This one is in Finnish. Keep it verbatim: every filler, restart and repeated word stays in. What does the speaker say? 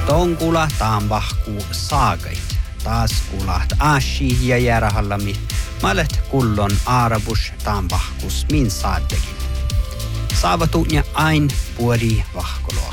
Tonkula taanvahku saagait. Taas kulat ashi ja järahallami. Malet kullon aarabus taanvahkus min saattekin. Saavatunya ain puori vahkolo.